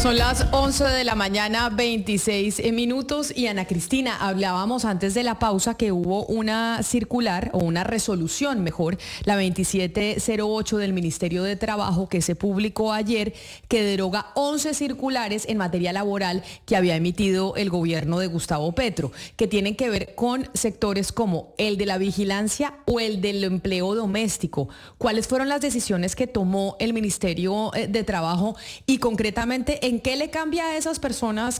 Son las 11 de la mañana, 26 minutos. Y Ana Cristina, hablábamos antes de la pausa que hubo una circular o una resolución, mejor, la 2708 del Ministerio de Trabajo que se publicó ayer, que deroga 11 circulares en materia laboral que había emitido el gobierno de Gustavo Petro, que tienen que ver con sectores como el de la vigilancia o el del empleo doméstico. ¿Cuáles fueron las decisiones que tomó el Ministerio de Trabajo y concretamente en qué le cambia a esas personas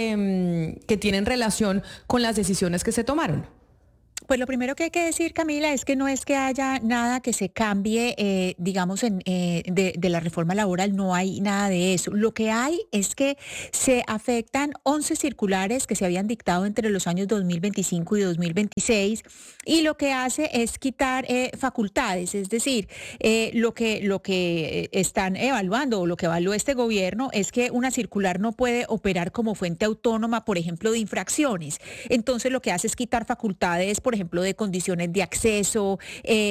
que tienen relación con las decisiones que se tomaron? Pues lo primero que hay que decir, Camila, es que no es que haya nada que se cambie, digamos, de la reforma laboral, no hay nada de eso. Lo que hay es que se afectan 11 circulares que se habían dictado entre los años 2025 y 2026 y lo que hace es quitar facultades, es decir, lo que están evaluando o lo que evalúa este gobierno es que una circular no puede operar como fuente autónoma, por ejemplo, de infracciones. Entonces lo que hace es quitar facultades, por ejemplo, de condiciones de acceso,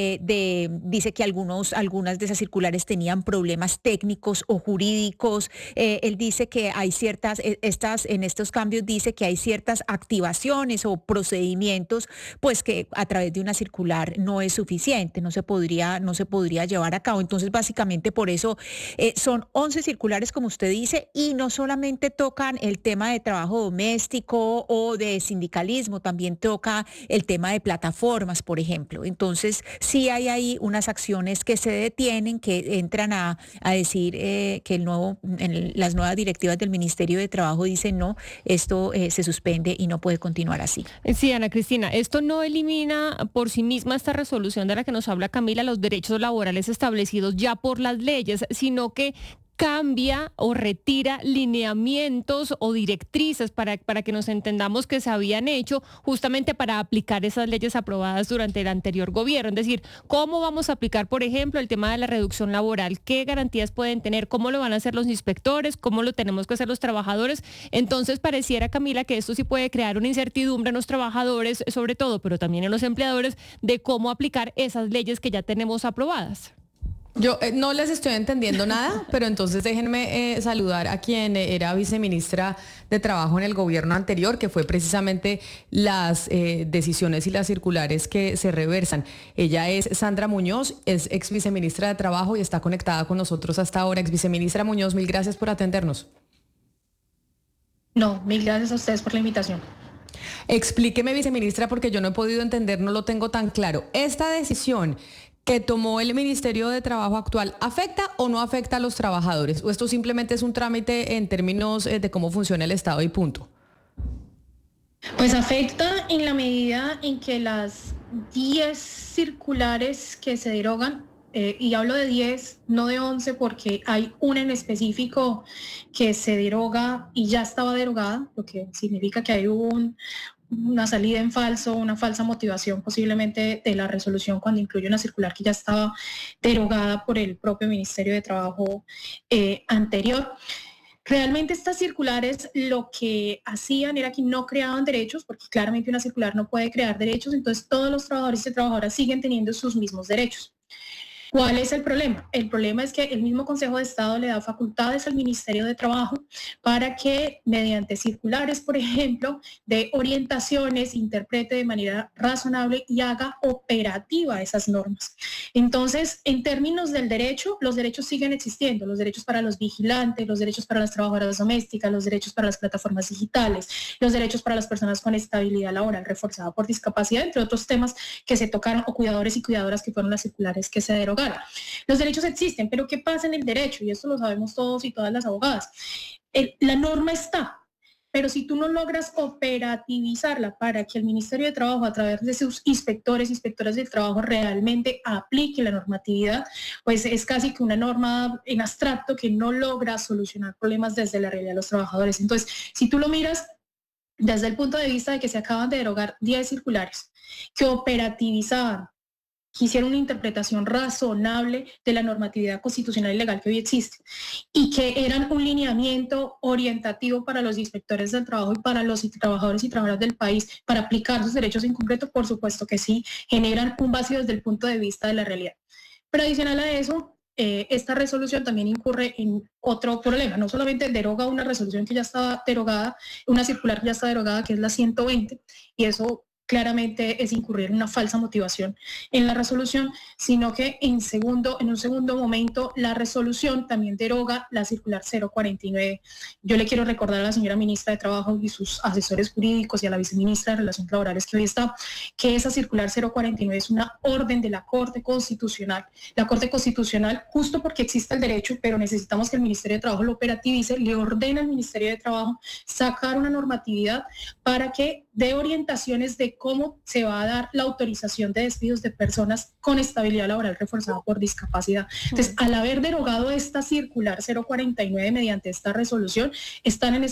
dice que algunas de esas circulares tenían problemas técnicos o jurídicos. Él dice que hay en estos cambios dice que hay ciertas activaciones o procedimientos, pues que a través de una circular no es suficiente, no se podría llevar a cabo. Entonces, básicamente por eso son 11 circulares, como usted dice, y no solamente tocan el tema de trabajo doméstico o de sindicalismo, también toca el tema de plataformas, por ejemplo. Entonces, sí hay ahí unas acciones que se detienen, que entran a decir que las nuevas directivas del Ministerio de Trabajo dicen no, esto se suspende y no puede continuar así. Sí, Ana Cristina, esto no elimina por sí misma esta resolución de la que nos habla Camila, los derechos laborales establecidos ya por las leyes, sino que cambia o retira lineamientos o directrices para que nos entendamos que se habían hecho justamente para aplicar esas leyes aprobadas durante el anterior gobierno. Es decir, ¿cómo vamos a aplicar, por ejemplo, el tema de la reducción laboral? ¿Qué garantías pueden tener? ¿Cómo lo van a hacer los inspectores? ¿Cómo lo tenemos que hacer los trabajadores? Entonces, pareciera, Camila, que esto sí puede crear una incertidumbre en los trabajadores, sobre todo, pero también en los empleadores, de cómo aplicar esas leyes que ya tenemos aprobadas. Yo no les estoy entendiendo nada, pero entonces déjenme saludar a quien era viceministra de Trabajo en el gobierno anterior, que fue precisamente las decisiones y las circulares que se reversan. Ella es Sandra Muñoz, es ex viceministra de Trabajo y está conectada con nosotros hasta ahora. Ex viceministra Muñoz, mil gracias por atendernos. No, mil gracias a ustedes por la invitación. Explíqueme, viceministra, porque yo no he podido entender, no lo tengo tan claro. Esta decisión que tomó el Ministerio de Trabajo actual, ¿afecta o no afecta a los trabajadores? ¿O esto simplemente es un trámite en términos de cómo funciona el Estado y punto? Pues afecta en la medida en que las 10 circulares que se derogan, y hablo de 10, no de 11, porque hay una en específico que se deroga y ya estaba derogada, lo que significa que hay una salida en falso, una falsa motivación posiblemente de la resolución cuando incluye una circular que ya estaba derogada por el propio Ministerio de Trabajo anterior. Realmente estas circulares lo que hacían era que no creaban derechos, porque claramente una circular no puede crear derechos, entonces todos los trabajadores y trabajadoras siguen teniendo sus mismos derechos. ¿Cuál es el problema? El problema es que el mismo Consejo de Estado le da facultades al Ministerio de Trabajo para que mediante circulares, por ejemplo, de orientaciones, interprete de manera razonable y haga operativa esas normas. Entonces, en términos del derecho, los derechos siguen existiendo, los derechos para los vigilantes, los derechos para las trabajadoras domésticas, los derechos para las plataformas digitales, los derechos para las personas con estabilidad laboral reforzada por discapacidad, entre otros temas que se tocaron, o cuidadores y cuidadoras, que fueron las circulares que se derogaron. Los derechos existen, pero ¿qué pasa en el derecho? Y esto lo sabemos todos y todas las abogadas. La norma está, pero si tú no logras operativizarla para que el Ministerio de Trabajo, a través de sus inspectores y inspectoras del trabajo, realmente aplique la normatividad, pues es casi que una norma en abstracto que no logra solucionar problemas desde la realidad de los trabajadores. Entonces, si tú lo miras desde el punto de vista de que se acaban de derogar 10 circulares que operativizaban, que hicieron una interpretación razonable de la normatividad constitucional y legal que hoy existe y que eran un lineamiento orientativo para los inspectores del trabajo y para los trabajadores y trabajadoras del país para aplicar sus derechos en concreto, por supuesto que sí, generan un vacío desde el punto de vista de la realidad. Pero adicional a eso, esta resolución también incurre en otro problema. No solamente deroga una resolución que ya estaba derogada, una circular que ya está derogada, que es la 120, y eso claramente es incurrir en una falsa motivación en la resolución, sino que en un segundo momento la resolución también deroga la circular 049. Yo le quiero recordar a la señora ministra de Trabajo y sus asesores jurídicos y a la viceministra de Relaciones Laborales que hoy está, que esa circular 049 es una orden de la Corte Constitucional. La Corte Constitucional, justo porque existe el derecho, pero necesitamos que el Ministerio de Trabajo lo operativice, le ordena al Ministerio de Trabajo sacar una normatividad para que dé orientaciones de cómo se va a dar la autorización de despidos de personas con estabilidad laboral reforzada por discapacidad. Entonces, al haber derogado esta circular 049 mediante esta resolución, están en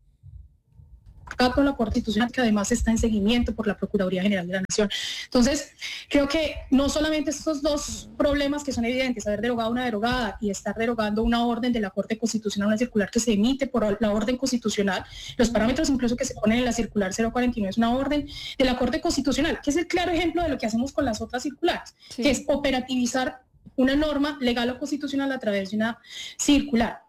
con la Corte Constitucional, que además está en seguimiento por la Procuraduría General de la Nación. Entonces, creo que no solamente estos dos problemas que son evidentes, haber derogado una derogada y estar derogando una orden de la Corte Constitucional, una circular que se emite por la orden constitucional, los parámetros incluso que se ponen en la circular 049 es una orden de la Corte Constitucional, que es el claro ejemplo de lo que hacemos con las otras circulares, sí, que es operativizar una norma legal o constitucional a través de una circular.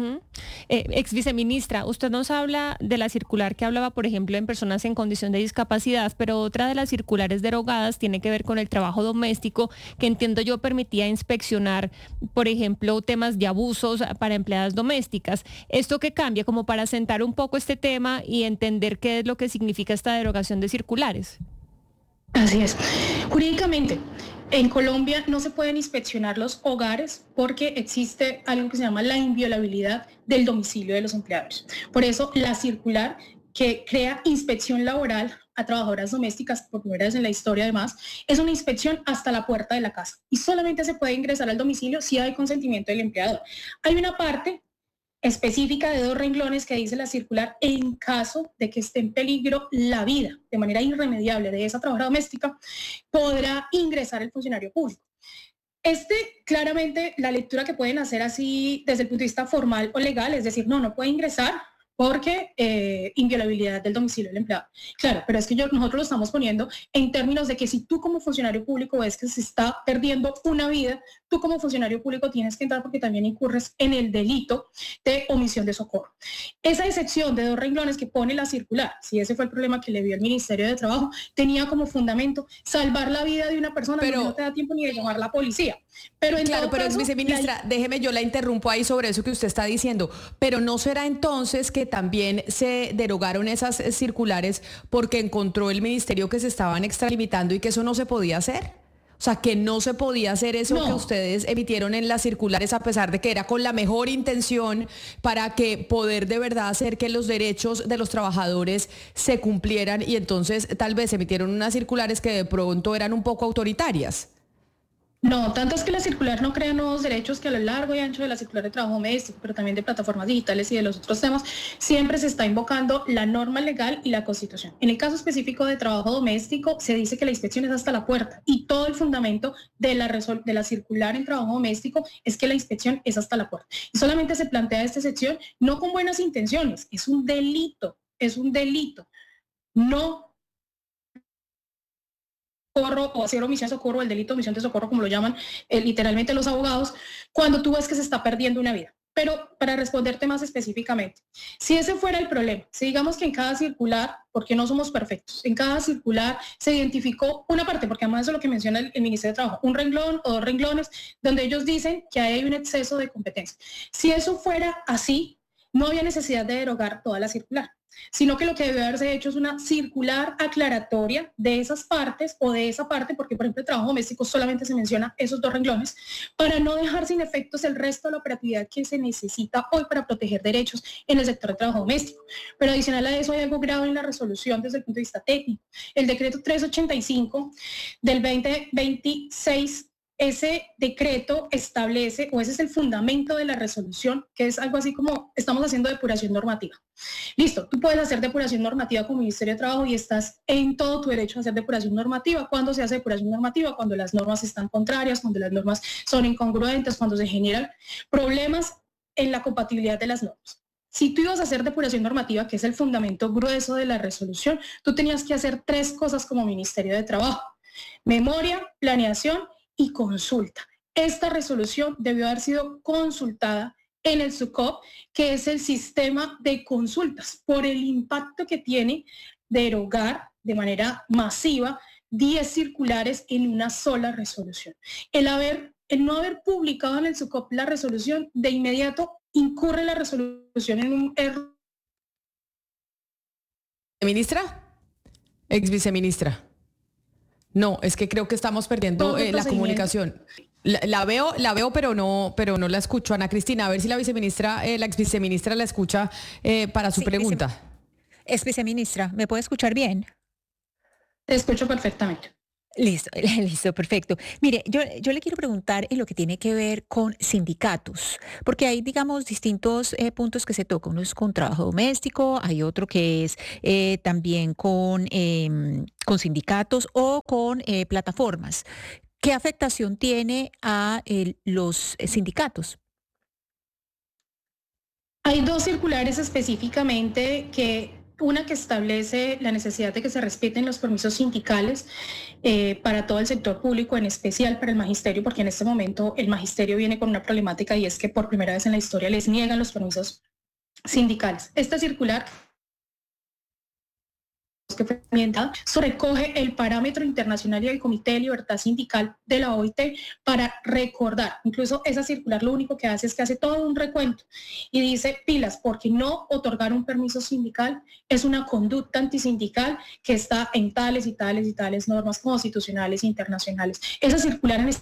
Ex viceministra, usted nos habla de la circular que hablaba, por ejemplo, en personas en condición de discapacidad, pero otra de las circulares derogadas tiene que ver con el trabajo doméstico, que entiendo yo permitía inspeccionar, por ejemplo, temas de abusos para empleadas domésticas. ¿Esto qué cambia? Como para sentar un poco este tema y entender qué es lo que significa esta derogación de circulares. Así es. Jurídicamente, en Colombia no se pueden inspeccionar los hogares porque existe algo que se llama la inviolabilidad del domicilio de los empleadores. Por eso la circular que crea inspección laboral a trabajadoras domésticas, por primera vez en la historia además, es una inspección hasta la puerta de la casa y solamente se puede ingresar al domicilio si hay consentimiento del empleador. Hay una parte específica de 2 renglones que dice la circular: en caso de que esté en peligro la vida de manera irremediable de esa trabajadora doméstica, podrá ingresar el funcionario público. Claramente la lectura que pueden hacer así desde el punto de vista formal o legal es decir, no puede ingresar porque inviolabilidad del domicilio del empleado. Claro, pero es que nosotros lo estamos poniendo en términos de que si tú como funcionario público ves que se está perdiendo una vida, tú como funcionario público tienes que entrar porque también incurres en el delito de omisión de socorro. Esa excepción de 2 renglones que pone la circular, si ese fue el problema que le vio el Ministerio de Trabajo, tenía como fundamento salvar la vida de una persona, pero no te da tiempo ni de llamar a la policía. Pero claro, pero caso, viceministra, déjeme, yo la interrumpo ahí sobre eso que usted está diciendo, pero ¿no será entonces que también se derogaron esas circulares porque encontró el ministerio que se estaban extralimitando y que eso no se podía hacer? O sea, que no se podía hacer eso que ustedes emitieron en las circulares a pesar de que era con la mejor intención para que poder de verdad hacer que los derechos de los trabajadores se cumplieran y entonces tal vez emitieron unas circulares que de pronto eran un poco autoritarias. No, tanto es que la circular no crea nuevos derechos, que a lo largo y ancho de la circular de trabajo doméstico, pero también de plataformas digitales y de los otros temas, siempre se está invocando la norma legal y la Constitución. En el caso específico de trabajo doméstico, se dice que la inspección es hasta la puerta y todo el fundamento de la circular en trabajo doméstico es que la inspección es hasta la puerta. Y solamente se plantea esta excepción no con buenas intenciones, es un delito. No socorro o hacer omisión de socorro, el delito de omisión de socorro, como lo llaman literalmente los abogados, cuando tú ves que se está perdiendo una vida. Pero para responderte más específicamente, si ese fuera el problema, si digamos que en cada circular, porque no somos perfectos, en cada circular se identificó una parte, porque además eso es lo que menciona el Ministerio de Trabajo, un renglón o 2 renglones, donde ellos dicen que hay un exceso de competencia. Si eso fuera así, no había necesidad de derogar toda la circular, sino que lo que debe haberse hecho es una circular aclaratoria de esas partes o de esa parte, porque por ejemplo el trabajo doméstico solamente se menciona esos 2 renglones, para no dejar sin efectos el resto de la operatividad que se necesita hoy para proteger derechos en el sector de trabajo doméstico. Pero adicional a eso hay algo grave en la resolución desde el punto de vista técnico. El decreto 385 del 2026, ese decreto establece, o ese es el fundamento de la resolución, que es algo así como estamos haciendo depuración normativa. Listo, tú puedes hacer depuración normativa como Ministerio de Trabajo y estás en todo tu derecho a hacer depuración normativa. ¿Cuándo se hace depuración normativa? Cuando las normas están contrarias, cuando las normas son incongruentes, cuando se generan problemas en la compatibilidad de las normas. Si tú ibas a hacer depuración normativa, que es el fundamento grueso de la resolución, tú tenías que hacer 3 cosas como Ministerio de Trabajo: memoria, planeación y consulta. esta resolución debió haber sido consultada en el SUCOP, que es el sistema de consultas, por el impacto que tiene derogar de manera masiva 10 circulares en una sola resolución. El no haber publicado en el SUCOP la resolución, de inmediato incurre la resolución en un error. ¿Ministra? Ex viceministra. No, es que creo que estamos perdiendo la comunicación. La veo, pero no la escucho. Ana Cristina, a ver si la viceministra, la ex viceministra la escucha para su pregunta. Ex viceministra, ¿me puede escuchar bien? Te escucho perfectamente. Listo, perfecto. Mire, yo le quiero preguntar en lo que tiene que ver con sindicatos, porque hay, digamos, distintos puntos que se tocan. Uno es con trabajo doméstico, hay otro que es también con sindicatos o con plataformas. ¿Qué afectación tiene a los sindicatos? Hay 2 circulares específicamente, una que establece la necesidad de que se respeten los permisos sindicales para todo el sector público, en especial para el magisterio, porque en este momento el magisterio viene con una problemática, y es que por primera vez en la historia les niegan los permisos sindicales. Esta circular que fue enmendada recoge el parámetro internacional y el Comité de Libertad Sindical de la OIT para recordar. Incluso esa circular lo único que hace es que hace todo un recuento y dice pilas, porque no otorgar un permiso sindical es una conducta antisindical que está en tales y tales y tales normas constitucionales e internacionales. Esa circular en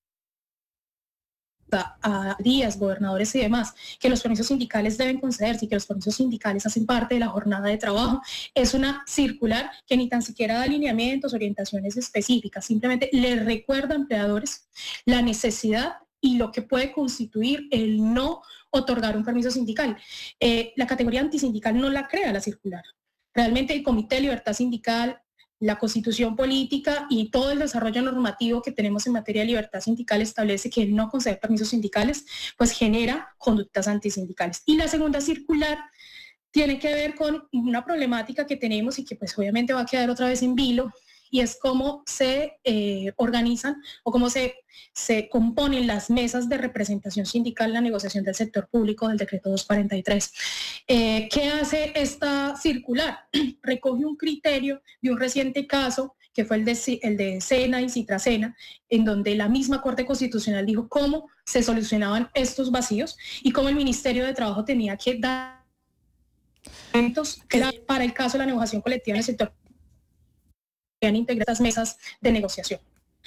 a días, gobernadores y demás, que los permisos sindicales deben concederse y que los permisos sindicales hacen parte de la jornada de trabajo, es una circular que ni tan siquiera da lineamientos, orientaciones específicas, simplemente le recuerda a empleadores la necesidad y lo que puede constituir el no otorgar un permiso sindical. La categoría antisindical no la crea la circular. Realmente el Comité de Libertad Sindical, la Constitución Política y todo el desarrollo normativo que tenemos en materia de libertad sindical establece que el no conceder permisos sindicales pues genera conductas antisindicales. Y la segunda circular tiene que ver con una problemática que tenemos y que pues obviamente va a quedar otra vez en vilo, y es cómo se organizan o cómo se componen las mesas de representación sindical en la negociación del sector público del decreto 243. ¿Qué hace esta circular? Recoge un criterio de un reciente caso que fue el de Sena y Citracena, en donde la misma Corte Constitucional dijo cómo se solucionaban estos vacíos y cómo el Ministerio de Trabajo tenía que dar para el caso de la negociación colectiva en el sector integrar estas mesas de negociación.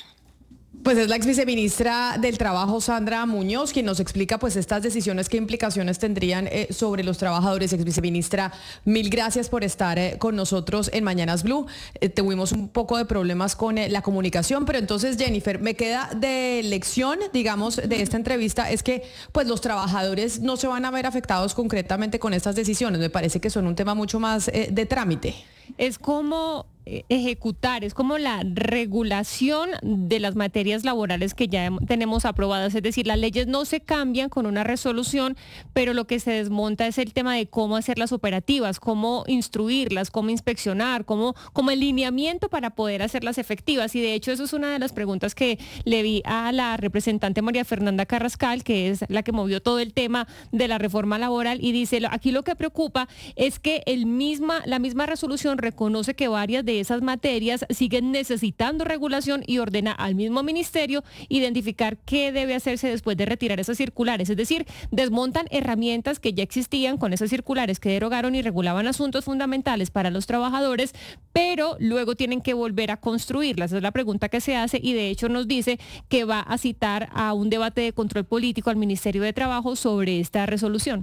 Pues es la ex viceministra del Trabajo, Sandra Muñoz, quien nos explica pues estas decisiones, qué implicaciones tendrían sobre los trabajadores. Ex viceministra, mil gracias por estar con nosotros en Mañanas Blue. Tuvimos un poco de problemas con la comunicación, pero entonces, Jennifer, me queda de lección, digamos, de esta entrevista, es que pues los trabajadores no se van a ver afectados concretamente con estas decisiones. Me parece que son un tema mucho más de trámite. Es como ejecutar, es como la regulación de las materias laborales que ya tenemos aprobadas, es decir, las leyes no se cambian con una resolución, pero lo que se desmonta es el tema de cómo hacerlas operativas, cómo instruirlas, cómo inspeccionar, como el lineamiento para poder hacerlas efectivas. Y de hecho eso es una de las preguntas que le vi a la representante María Fernanda Carrascal, que es la que movió todo el tema de la reforma laboral, y dice, aquí lo que preocupa es que la misma resolución reconoce que varias de esas materias siguen necesitando regulación y ordena al mismo ministerio identificar qué debe hacerse después de retirar esas circulares. Es decir, desmontan herramientas que ya existían con esas circulares que derogaron y regulaban asuntos fundamentales para los trabajadores, pero luego tienen que volver a construirlas. Esa es la pregunta que se hace, y de hecho nos dice que va a citar a un debate de control político al Ministerio de Trabajo sobre esta resolución.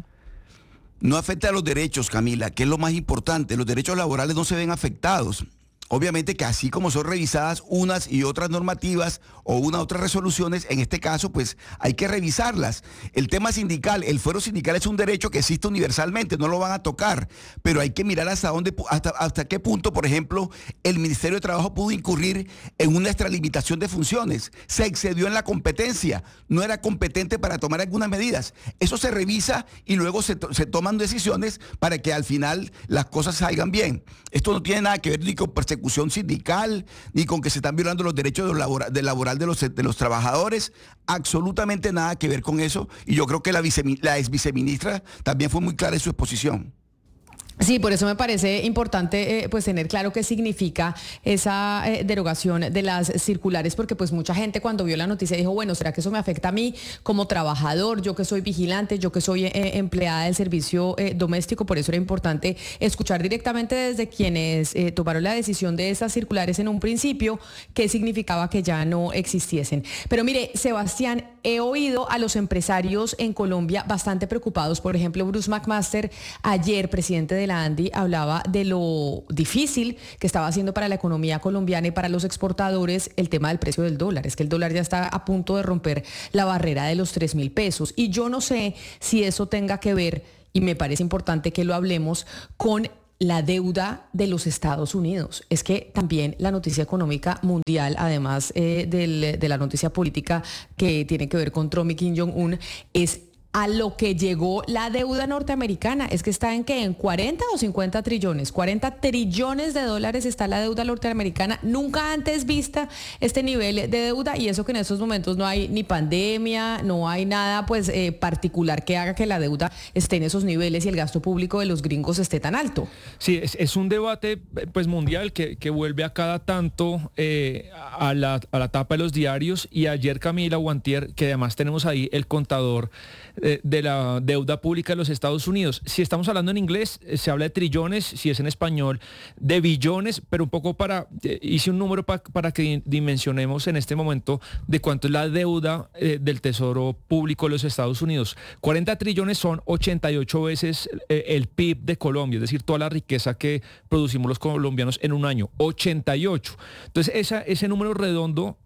No afecta a los derechos, Camila, que es lo más importante. Los derechos laborales no se ven afectados. Obviamente que así como son revisadas unas y otras normativas o otras resoluciones, en este caso pues hay que revisarlas. El tema sindical, el fuero sindical es un derecho que existe universalmente, no lo van a tocar, pero hay que mirar hasta qué punto, por ejemplo, el Ministerio de Trabajo pudo incurrir en una extralimitación de funciones, se excedió en la competencia, no era competente para tomar algunas medidas. Eso se revisa y luego se toman decisiones para que al final las cosas salgan bien. Esto no tiene nada que ver ni con persecución persecución sindical, ni con que se están violando los derechos laboral de los trabajadores. Absolutamente nada que ver con eso. Y yo creo que la ex viceministra también fue muy clara en su exposición. Sí, por eso me parece importante pues tener claro qué significa esa derogación de las circulares, porque pues mucha gente cuando vio la noticia dijo, bueno, ¿será que eso me afecta a mí como trabajador, yo que soy vigilante, yo que soy empleada del servicio doméstico? Por eso era importante escuchar directamente desde quienes tomaron la decisión de esas circulares en un principio, qué significaba que ya no existiesen. Pero mire, Sebastián, he oído a los empresarios en Colombia bastante preocupados. Por ejemplo, Bruce McMaster, ayer, presidente de la ANDI, hablaba de lo difícil que estaba haciendo para la economía colombiana y para los exportadores el tema del precio del dólar. Es que el dólar ya está a punto de romper la barrera de los 3.000 pesos. Y yo no sé si eso tenga que ver, y me parece importante que lo hablemos, con la deuda de los Estados Unidos. Es que también la noticia económica mundial, además de la noticia política que tiene que ver con Trump y Kim Jong-un, es a lo que llegó la deuda norteamericana. Es que está en ¿qué? ¿En 40 o 50 trillones? 40 trillones de dólares está la deuda norteamericana. Nunca antes vista este nivel de deuda, y eso que en estos momentos no hay ni pandemia, no hay nada pues particular que haga que la deuda esté en esos niveles y el gasto público de los gringos esté tan alto. Sí, es un debate pues mundial que vuelve a cada tanto a la tapa de los diarios, y ayer, Camila, o antier, que además tenemos ahí el contador de la deuda pública de los Estados Unidos. Si estamos hablando en inglés, se habla de trillones, si es en español, de billones, pero un poco hice un número para que dimensionemos en este momento de cuánto es la deuda del Tesoro Público de los Estados Unidos. 40 trillones son 88 veces el PIB de Colombia, es decir, toda la riqueza que producimos los colombianos en un año, 88. Entonces, ese número redondo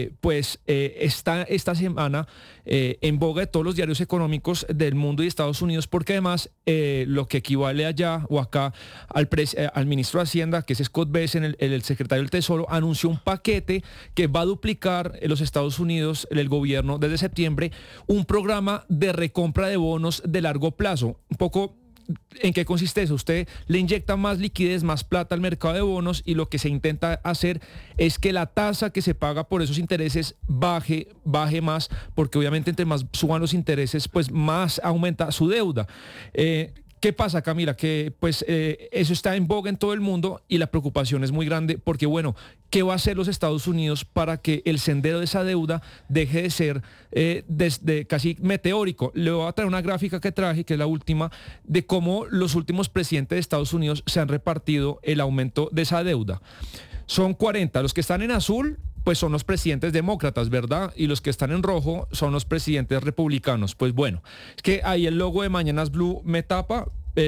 está esta semana en boga de todos los diarios económicos del mundo y Estados Unidos, porque además lo que equivale allá o acá al ministro de Hacienda, que es Scott Bessent, el secretario del Tesoro, anunció un paquete que va a duplicar en los Estados Unidos, el gobierno, desde septiembre, un programa de recompra de bonos de largo plazo. Un poco, ¿en qué consiste eso? Usted le inyecta más liquidez, más plata al mercado de bonos, y lo que se intenta hacer es que la tasa que se paga por esos intereses baje más, porque obviamente entre más suban los intereses, pues más aumenta su deuda. ¿Qué pasa, Camila? Que pues eso está en boga en todo el mundo, y la preocupación es muy grande porque, bueno, ¿qué va a hacer los Estados Unidos para que el sendero de esa deuda deje de ser desde casi meteórico? Le voy a traer una gráfica que traje, que es la última, de cómo los últimos presidentes de Estados Unidos se han repartido el aumento de esa deuda. Son 40. Los que están en azul pues son los presidentes demócratas, ¿verdad? Y los que están en rojo son los presidentes republicanos. Pues bueno, es que ahí el logo de Mañanas Blue me tapa,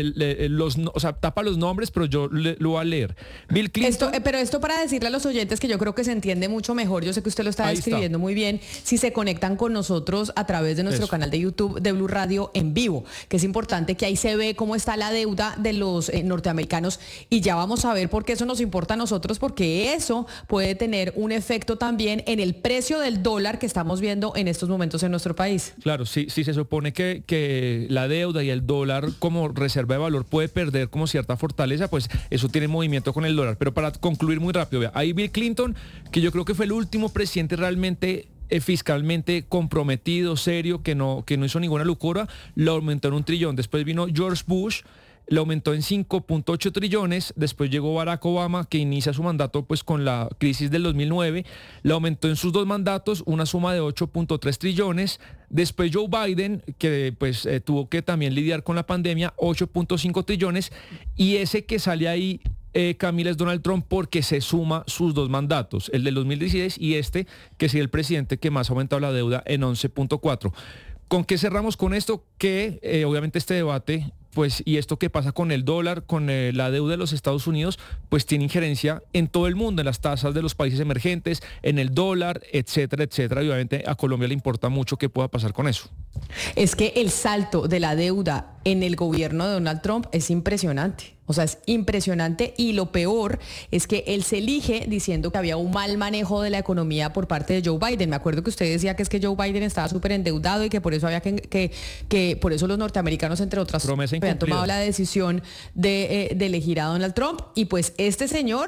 tapa los nombres, pero yo lo voy a leer. Bill Clinton. Pero esto para decirle a los oyentes que yo creo que se entiende mucho mejor. Yo sé que usted lo está describiendo muy bien. Si se conectan con nosotros a través de nuestro canal de YouTube de Blue Radio en vivo, que es importante, que ahí se ve cómo está la deuda de los norteamericanos, y ya vamos a ver por qué eso nos importa a nosotros, porque eso puede tener un efecto también en el precio del dólar que estamos viendo en estos momentos en nuestro país. Claro, sí, se supone que la deuda y el dólar como reserva de valor puede perder como cierta fortaleza, pues eso tiene movimiento con el dólar. Pero para concluir muy rápido, vea, ahí Bill Clinton, que yo creo que fue el último presidente realmente fiscalmente comprometido, serio, que no hizo ninguna locura, lo aumentó en 1 trillón. Después vino George Bush, lo aumentó en 5.8 trillones, después llegó Barack Obama, que inicia su mandato pues con la crisis del 2009, lo aumentó en sus 2 mandatos una suma de 8.3 trillones, después Joe Biden, que pues tuvo que también lidiar con la pandemia, 8.5 trillones, y ese que sale ahí, Camila, es Donald Trump, porque se suma sus 2 mandatos, el del 2016 y este, que es el presidente que más ha aumentado la deuda en 11.4. ¿Con qué cerramos con esto? Que obviamente este debate, pues, y esto que pasa con el dólar, con la deuda de los Estados Unidos, pues tiene injerencia en todo el mundo, en las tasas de los países emergentes, en el dólar, etcétera, etcétera. Y obviamente a Colombia le importa mucho qué pueda pasar con eso. Es que el salto de la deuda en el gobierno de Donald Trump es impresionante. O sea, es impresionante, y lo peor es que él se elige diciendo que había un mal manejo de la economía por parte de Joe Biden. Me acuerdo que usted decía que es que Joe Biden estaba súper endeudado y que por eso había que por eso los norteamericanos, entre otras, habían tomado la decisión de elegir a Donald Trump. Y pues este señor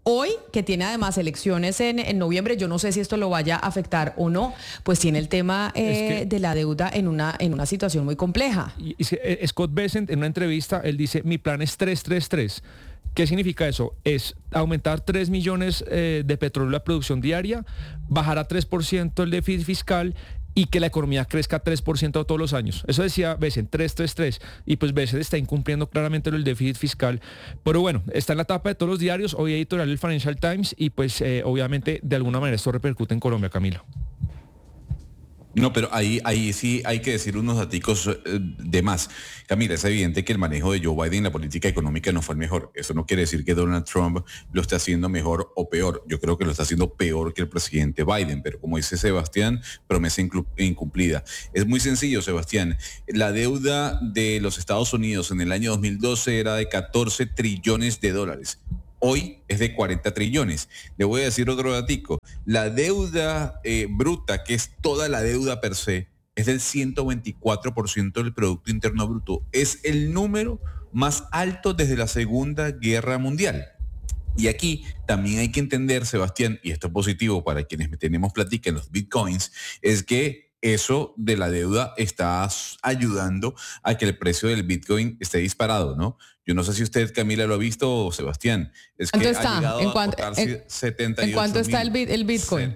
Hoy, que tiene además elecciones en noviembre, yo no sé si esto lo vaya a afectar o no, pues tiene el tema de la deuda en una situación muy compleja. Scott Bessent, en una entrevista, él dice, mi plan es 333. ¿Qué significa eso? Es aumentar 3 millones de petróleo la producción diaria, bajar a 3% el déficit fiscal y que la economía crezca 3% todos los años. Eso decía Bessent, 333. Y pues Bessent está incumpliendo claramente el déficit fiscal. Pero bueno, está en la tapa de todos los diarios, hoy editorial del Financial Times, y pues obviamente de alguna manera esto repercute en Colombia, Camilo. No, pero ahí sí hay que decir unos daticos de más. Camila, es evidente que el manejo de Joe Biden en la política económica no fue el mejor. Eso no quiere decir que Donald Trump lo esté haciendo mejor o peor. Yo creo que lo está haciendo peor que el presidente Biden. Pero como dice Sebastián, promesa incumplida. Es muy sencillo, Sebastián. La deuda de los Estados Unidos en el año 2012 era de 14 trillones de dólares. Hoy es de 40 trillones. Le voy a decir otro datico. La deuda bruta, que es toda la deuda per se, es del 124% del Producto Interno Bruto. Es el número más alto desde la Segunda Guerra Mundial. Y aquí también hay que entender, Sebastián, y esto es positivo para quienes tenemos plática en los bitcoins, es que eso de la deuda está ayudando a que el precio del Bitcoin esté disparado, ¿no? Yo no sé si usted, Camila, lo ha visto, o Sebastián. Es que está? ¿En cuánto está el Bitcoin?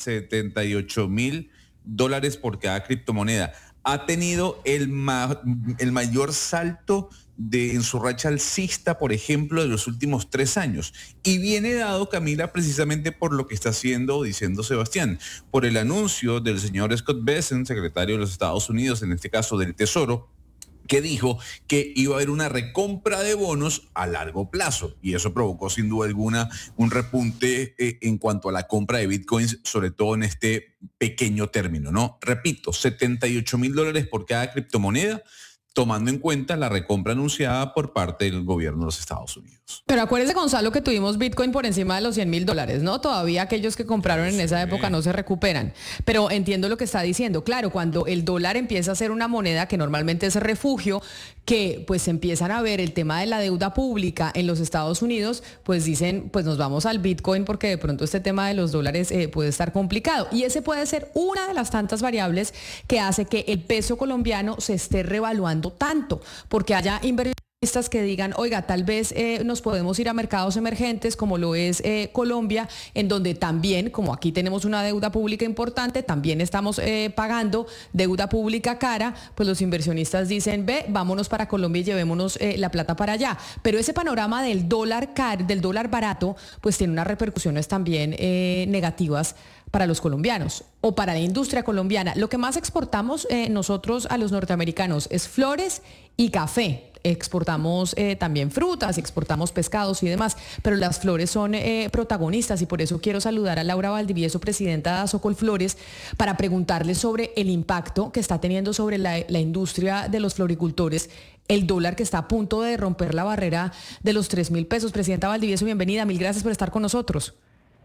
$78,000 por cada criptomoneda. Ha tenido el mayor salto en su racha alcista, por ejemplo, de los últimos 3 años. Y viene dado, Camila, precisamente por lo que está diciendo Sebastián, por el anuncio del señor Scott Bessent, secretario de los Estados Unidos, en este caso del Tesoro, que dijo que iba a haber una recompra de bonos a largo plazo. Y eso provocó sin duda alguna un repunte en cuanto a la compra de bitcoins, sobre todo en este pequeño término, ¿no? Repito, $78,000 por cada criptomoneda, tomando en cuenta la recompra anunciada por parte del gobierno de los Estados Unidos. Pero acuérdese, Gonzalo, que tuvimos Bitcoin por encima de los $100,000, ¿no? Todavía aquellos que compraron en esa época no se recuperan. Pero entiendo lo que está diciendo. Claro, cuando el dólar empieza a ser una moneda que normalmente es refugio, que pues empiezan a ver el tema de la deuda pública en los Estados Unidos, pues dicen, pues nos vamos al Bitcoin porque de pronto este tema de los dólares puede estar complicado. Y ese puede ser una de las tantas variables que hace que el peso colombiano se esté revaluando tanto, porque haya inversionistas que digan, oiga, tal vez nos podemos ir a mercados emergentes como lo es Colombia, en donde también, como aquí tenemos una deuda pública importante, también estamos pagando deuda pública cara, pues los inversionistas dicen, vámonos para Colombia y llevémonos la plata para allá. Pero ese panorama del dólar barato, pues tiene unas repercusiones también negativas para los colombianos o para la industria colombiana. Lo que más exportamos nosotros a los norteamericanos es flores y café. Exportamos también frutas, exportamos pescados y demás, pero las flores son protagonistas y por eso quiero saludar a Laura Valdivieso, presidenta de Asocol Flores, para preguntarle sobre el impacto que está teniendo sobre la industria de los floricultores el dólar, que está a punto de romper la barrera de los 3.000 pesos. Presidenta Valdivieso, bienvenida, mil gracias por estar con nosotros.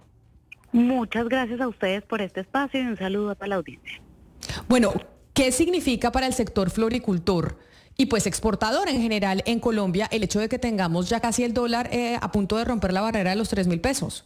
Muchas gracias a ustedes por este espacio y un saludo a la audiencia. Bueno, ¿qué significa para el sector floricultor y pues exportador en general en Colombia el hecho de que tengamos ya casi el dólar a punto de romper la barrera de los 3.000 pesos?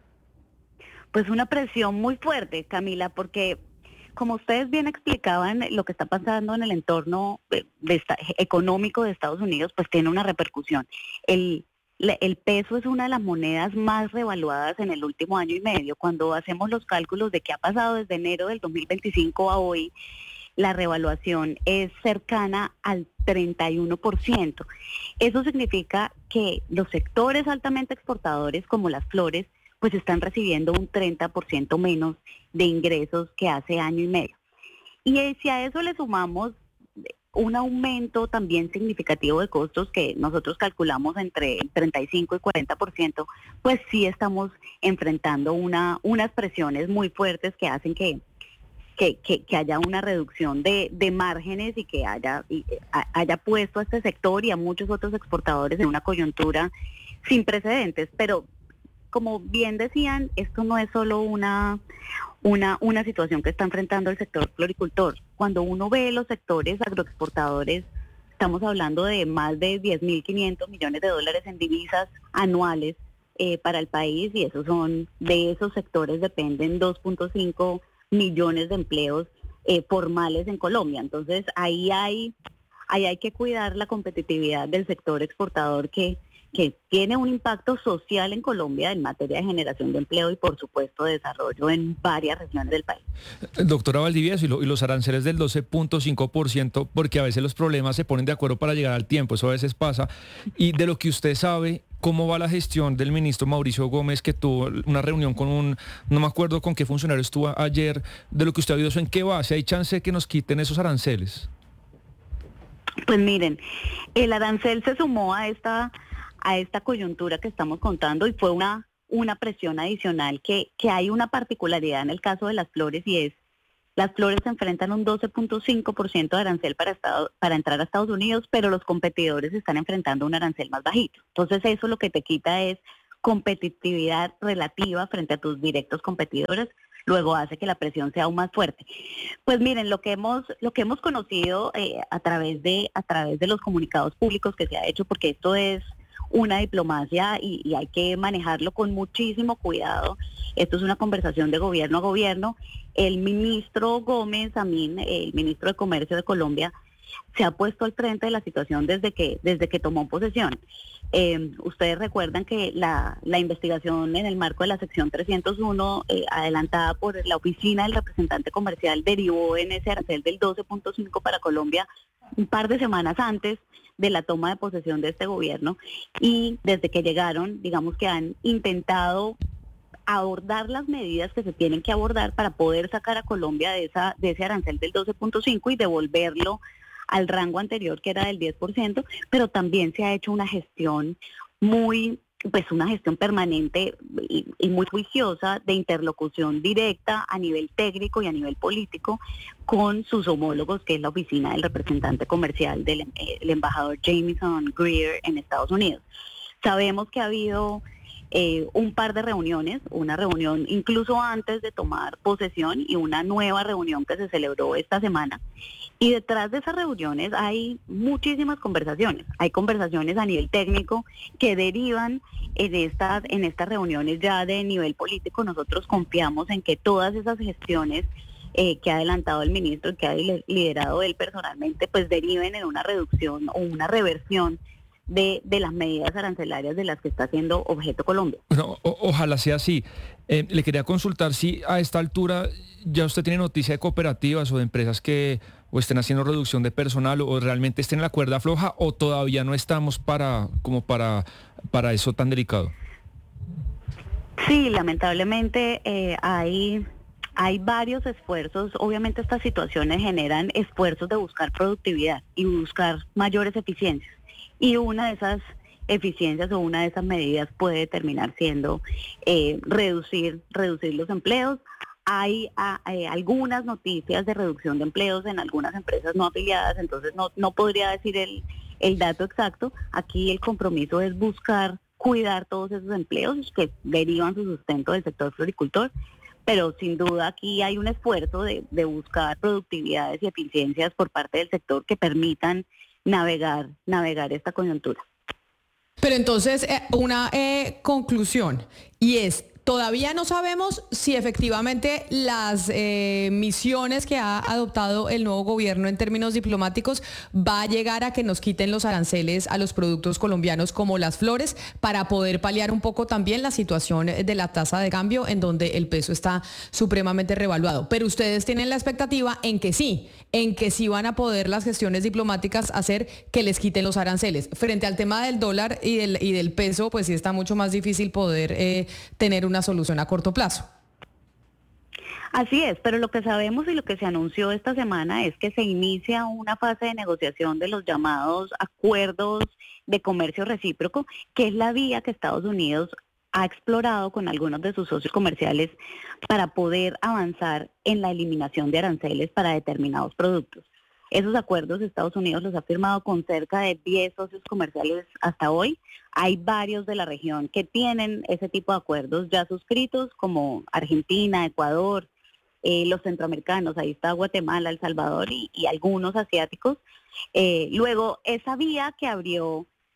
Pues una presión muy fuerte, Camila, porque como ustedes bien explicaban, lo que está pasando en el entorno económico de Estados Unidos, pues tiene una repercusión. El peso es una de las monedas más revaluadas en el último año y medio. Cuando hacemos los cálculos de qué ha pasado desde enero del 2025 a hoy, la revaluación es cercana al 31%. Eso significa que los sectores altamente exportadores, como las flores, pues están recibiendo un 30% menos de ingresos que hace año y medio. Y si a eso le sumamos un aumento también significativo de costos que nosotros calculamos entre el 35 y 40%, pues sí estamos enfrentando unas presiones muy fuertes que hacen que haya una reducción de márgenes y que haya puesto a este sector y a muchos otros exportadores en una coyuntura sin precedentes. Pero como bien decían, esto no es solo una situación que está enfrentando el sector floricultor. Cuando uno ve los sectores agroexportadores, estamos hablando de más de $10.500 millones en divisas anuales para el país, y de esos sectores dependen 2.5 millones de empleos formales en Colombia. Entonces ahí hay que cuidar la competitividad del sector exportador que tiene un impacto social en Colombia en materia de generación de empleo y por supuesto de desarrollo en varias regiones del país. Doctora Valdivieso, y los aranceles del 12.5%, porque a veces los problemas se ponen de acuerdo para llegar al tiempo, eso a veces pasa. Y de lo que usted sabe, ¿cómo va la gestión del ministro Mauricio Gómez, que tuvo una reunión con no me acuerdo con qué funcionario estuvo ayer, de lo que usted ha oído, eso en qué va? Si hay chance de que nos quiten esos aranceles. Pues miren, el arancel se sumó a esta coyuntura que estamos contando y fue una presión adicional que hay una particularidad en el caso de las flores, y es las flores se enfrentan a un 12.5% de arancel para entrar a Estados Unidos, pero los competidores están enfrentando un arancel más bajito. Entonces eso lo que te quita es competitividad relativa frente a tus directos competidores, luego hace que la presión sea aún más fuerte. Pues miren, lo que hemos conocido a través de los comunicados públicos que se ha hecho, porque esto es una diplomacia y hay que manejarlo con muchísimo cuidado. Esto es una conversación de gobierno a gobierno. El ministro Gómez Amín, el ministro de Comercio de Colombia, se ha puesto al frente de la situación desde que tomó posesión. Ustedes recuerdan que la investigación en el marco de la sección 301 adelantada por la oficina del representante comercial derivó en ese arancel del 12.5 para Colombia un par de semanas antes de la toma de posesión de este gobierno, y desde que llegaron, digamos que han intentado abordar las medidas que se tienen que abordar para poder sacar a Colombia de ese arancel del 12.5 y devolverlo al rango anterior, que era del 10%, pero también se ha hecho una gestión una gestión permanente y muy juiciosa de interlocución directa a nivel técnico y a nivel político con sus homólogos, que es la oficina del representante comercial del el embajador Jamieson Greer en Estados Unidos. Sabemos que ha habido un par de reuniones, una reunión incluso antes de tomar posesión y una nueva reunión que se celebró esta semana. Y detrás de esas reuniones hay muchísimas conversaciones. Hay conversaciones a nivel técnico que derivan en estas reuniones ya de nivel político. Nosotros confiamos en que todas esas gestiones que ha adelantado el ministro y que ha liderado él personalmente, pues deriven en una reducción o una reversión de las medidas arancelarias de las que está siendo objeto Colombia. Bueno, ojalá sea así. Le quería consultar si a esta altura ya usted tiene noticia de cooperativas o de empresas que o estén haciendo reducción de personal o realmente estén en la cuerda floja, o todavía no estamos para eso tan delicado. Sí, lamentablemente hay varios esfuerzos. Obviamente estas situaciones generan esfuerzos de buscar productividad y buscar mayores eficiencias. Y una de esas eficiencias o una de esas medidas puede terminar siendo reducir los empleos. Hay algunas noticias de reducción de empleos en algunas empresas no afiliadas, entonces no podría decir el dato exacto. Aquí el compromiso es buscar cuidar todos esos empleos que derivan su sustento del sector floricultor, pero sin duda aquí hay un esfuerzo de buscar productividades y eficiencias por parte del sector que permitan navegar esta coyuntura. Pero entonces, una conclusión, y es, todavía no sabemos si efectivamente las misiones que ha adoptado el nuevo gobierno en términos diplomáticos va a llegar a que nos quiten los aranceles a los productos colombianos como las flores, para poder paliar un poco también la situación de la tasa de cambio, en donde el peso está supremamente revaluado. Pero ustedes tienen la expectativa en que sí van a poder las gestiones diplomáticas hacer que les quiten los aranceles. Frente al tema del dólar y del peso, pues sí está mucho más difícil poder tener una solución a corto plazo. Así es, pero lo que sabemos y lo que se anunció esta semana es que se inicia una fase de negociación de los llamados acuerdos de comercio recíproco, que es la vía que Estados Unidos ha explorado con algunos de sus socios comerciales para poder avanzar en la eliminación de aranceles para determinados productos. Esos acuerdos Estados Unidos los ha firmado con cerca de 10 socios comerciales hasta hoy. Hay varios de la región que tienen ese tipo de acuerdos ya suscritos, como Argentina, Ecuador, los centroamericanos, ahí está Guatemala, El Salvador y algunos asiáticos. Luego, esa vía que abrió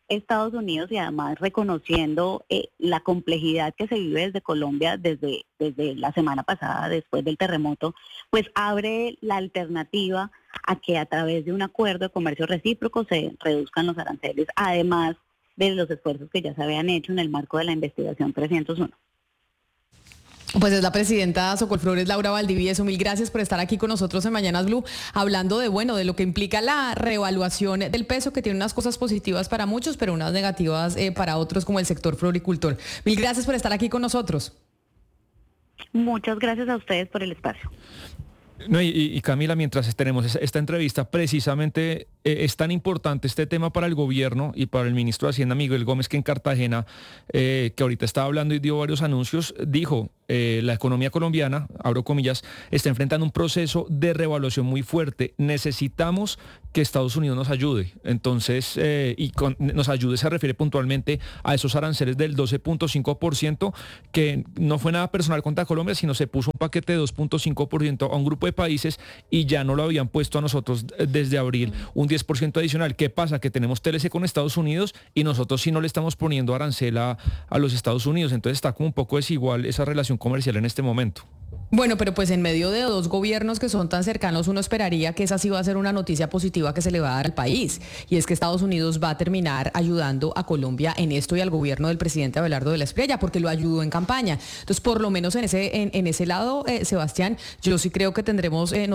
Estados Unidos y además reconociendo la complejidad que se vive desde Colombia desde la semana pasada, después del terremoto, pues abre la alternativa a que a través de un acuerdo de comercio recíproco se reduzcan los aranceles, además de los esfuerzos que ya se habían hecho en el marco de la investigación 301. Pues es la presidenta Socolflores, Laura Valdivieso. Mil gracias por estar aquí con nosotros en Mañanas Blue, hablando de lo que implica la reevaluación del peso, que tiene unas cosas positivas para muchos, pero unas negativas para otros, como el sector floricultor. Mil gracias por estar aquí con nosotros. Muchas gracias a ustedes por el espacio. No, y Camila, mientras tenemos esta entrevista, precisamente es tan importante este tema para el gobierno y para el ministro de Hacienda, Miguel Gómez, que en Cartagena, que ahorita estaba hablando y dio varios anuncios, dijo, la economía colombiana, abro comillas, está enfrentando un proceso de revaluación muy fuerte. Necesitamos que Estados Unidos nos ayude. Entonces, nos ayude se refiere puntualmente a esos aranceles del 12.5%, que no fue nada personal contra Colombia, sino se puso un paquete de 2.5% a un grupo de países y ya no lo habían puesto a nosotros desde abril, un 10% adicional. ¿Qué pasa? Que tenemos TLC con Estados Unidos y nosotros sí no le estamos poniendo arancel a los Estados Unidos. Entonces está como un poco desigual esa relación comercial en este momento. Bueno, pero pues en medio de dos gobiernos que son tan cercanos, uno esperaría que esa sí va a ser una noticia positiva que se le va a dar al país. Y es que Estados Unidos va a terminar ayudando a Colombia en esto y al gobierno del presidente Abelardo de la Espriella, porque lo ayudó en campaña. Entonces, por lo menos en ese lado, Sebastián, yo sí creo que tendremos